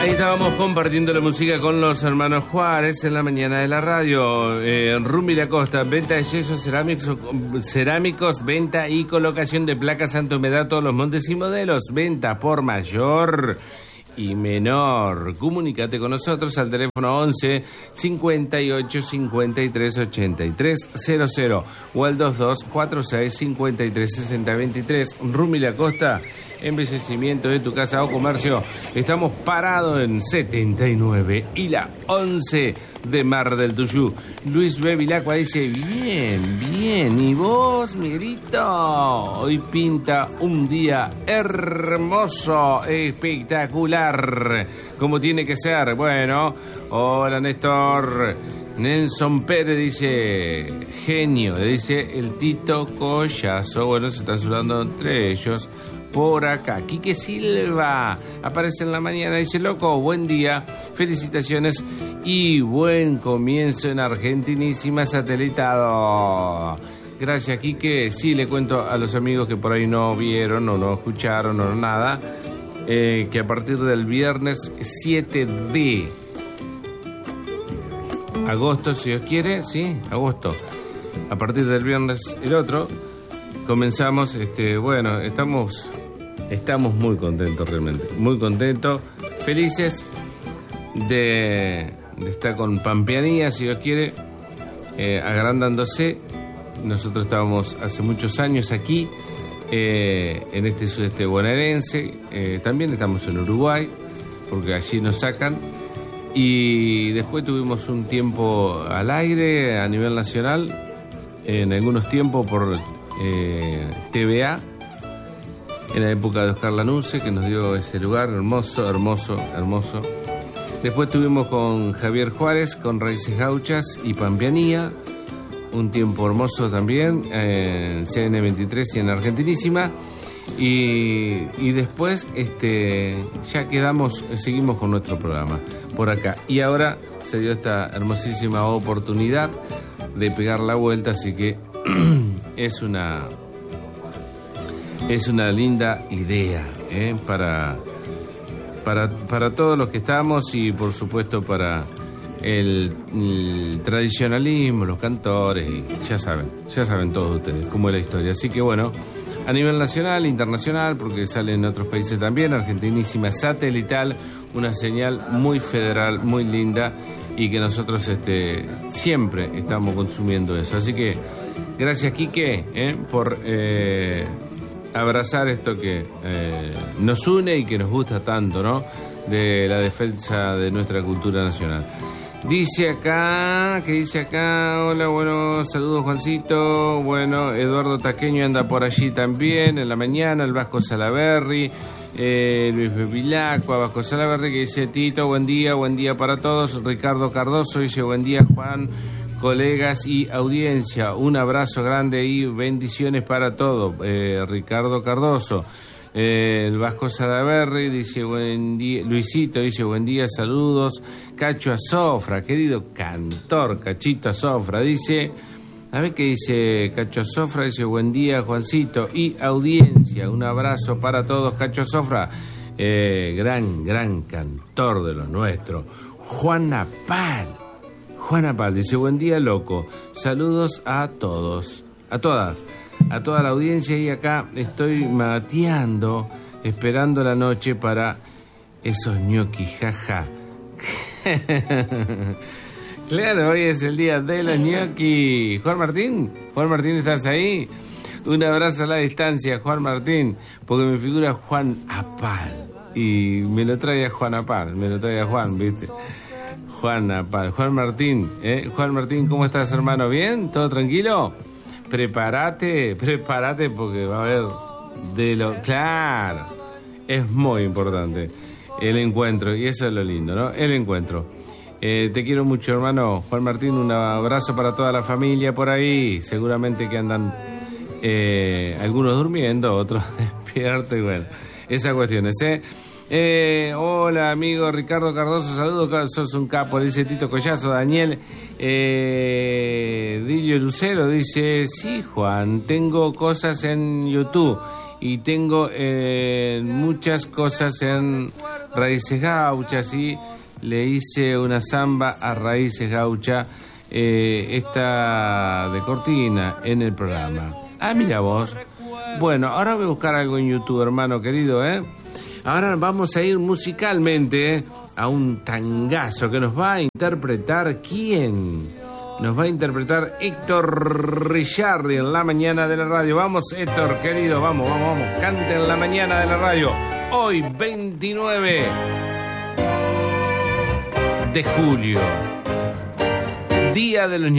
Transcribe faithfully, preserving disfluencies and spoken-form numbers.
Ahí estábamos compartiendo la música con los hermanos Juárez en la mañana de la radio. Eh, Rumi La Costa, venta de yesos cerámicos, cerámicos, venta y colocación de placas antihumedad, todos los montes y modelos, venta por mayor y menor. Comunícate con nosotros al teléfono once cincuenta y ocho cincuenta y tres ochenta y tres cero cero o al veintidós cuarenta y seis cincuenta y tres sesenta veintitrés. Rumi La Costa, embellecimiento de tu casa o comercio. Estamos parados en setenta y nueve y la once de Mar del Tuyú. Luis Bevilacqua dice, bien, bien. ¿Y vos, Miguelito? Hoy pinta un día hermoso, espectacular, como tiene que ser. Bueno, hola, Néstor. Nelson Pérez dice, genio, le dice el Tito Collazo. Bueno, se están saludando entre ellos. Por acá, Quique Silva aparece en la mañana, dice, loco, buen día, felicitaciones y buen comienzo en Argentinísima Satelitado. Gracias, Quique. Sí, le cuento a los amigos que por ahí no vieron o no escucharon o nada, eh, que a partir del viernes siete de agosto, si Dios quiere, sí, agosto, a partir del viernes el otro, comenzamos, este, bueno, estamos, estamos muy contentos realmente, muy contentos, felices de, de estar con Pampeanía, si Dios quiere, eh, agrandándose. Nosotros estábamos hace muchos años aquí, eh, en este sudeste bonaerense, eh, también estamos en Uruguay, porque allí nos sacan, y después tuvimos un tiempo al aire a nivel nacional, en algunos tiempos por Eh, T V A, en la época de Oscar Lanuse, que nos dio ese lugar hermoso, hermoso, hermoso. Después tuvimos con Javier Juárez, con Raíces Gauchas y Pampeanía, un tiempo hermoso también, en C N veintitrés y en Argentinísima. Y, y después este, ya quedamos, seguimos con nuestro programa por acá. Y ahora se dio esta hermosísima oportunidad de pegar la vuelta, así que es una es una linda idea, ¿eh? para, para para todos los que estamos y por supuesto para el, el tradicionalismo, los cantores, y ya saben, ya saben todos ustedes cómo es la historia. Así que bueno, a nivel nacional, internacional, porque sale en otros países también, Argentinísima Satelital, una señal muy federal, muy linda, y que nosotros este, siempre estamos consumiendo eso. Así que gracias, Quique, eh, por eh, abrazar esto que eh, nos une y que nos gusta tanto, ¿no? De la defensa de nuestra cultura nacional. Dice acá, ¿qué dice acá? Hola, bueno, saludos, Juancito. Bueno, Eduardo Taqueño anda por allí también en la mañana, el Vasco Salaberry. Eh, Luis Bevilacqua, Vasco Salaverry, que dice, Tito, buen día, buen día para todos. Ricardo Cardoso dice, buen día, Juan, colegas y audiencia, un abrazo grande y bendiciones para todos. eh, Ricardo Cardoso. eh, el Vasco Salaverry dice, buen día. Luisito dice, buen día, saludos. Cacho Azofra, querido cantor, Cachito Azofra, dice, a ver qué dice Cacho Azofra, dice, buen día, Juancito y audiencia, un abrazo para todos. Cacho Azofra, eh, gran, gran cantor de los nuestros. Juana Pal, Juana Pal dice, buen día, loco, saludos a todos, a todas, a toda la audiencia, y acá estoy mateando, esperando la noche para esos ñoquis, jaja. Claro, hoy es el día de los ñoquis. Juan Martín, Juan Martín, ¿estás ahí? Un abrazo a la distancia, Juan Martín, porque me figura Juan Apal. Y me lo trae a Juan Apal, me lo trae a Juan, ¿viste? Juan Apal, Juan Martín, ¿eh? Juan Martín, ¿cómo estás, hermano? ¿Bien? ¿Todo tranquilo? Prepárate, prepárate porque va a haber de lo... Claro, es muy importante el encuentro, y eso es lo lindo, ¿no? El encuentro. Eh, te quiero mucho, hermano Juan Martín, un abrazo para toda la familia por ahí, seguramente que andan eh, algunos durmiendo, otros despiertos, y bueno, esas cuestiones, ¿eh? Eh, hola, amigo Ricardo Cardoso, saludos, sos un capo, le dice Tito Collazo. Daniel eh, Dilio Lucero dice, sí, Juan, tengo cosas en YouTube y tengo eh, muchas cosas en Raíces Gauchas y le hice una samba a Raíces Gauchas, eh, esta de cortina en el programa. Ah, mira vos. Bueno, ahora voy a buscar algo en YouTube, hermano querido, ¿eh? Ahora vamos a ir musicalmente a un tangazo que nos va a interpretar ¿quién? Nos va a interpretar Héctor Richardi en la mañana de la radio. Vamos, Héctor, querido, vamos, vamos, vamos. Cante en la mañana de la radio. Hoy, veintinueve de julio. Día de los